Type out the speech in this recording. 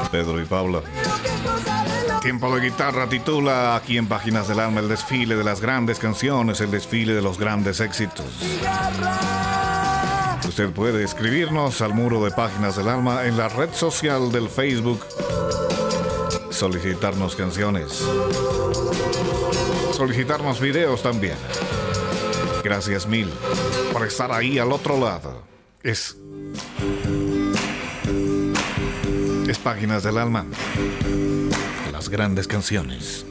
Pedro y Pablo. Tiempo de Guitarra titula aquí en Páginas del Alma el desfile de las grandes canciones, el desfile de los grandes éxitos. Usted puede escribirnos al muro de Páginas del Alma en la red social del Facebook, solicitarnos canciones, solicitarnos videos también. Gracias mil por estar ahí al otro lado. Es Páginas del Alma, las grandes canciones.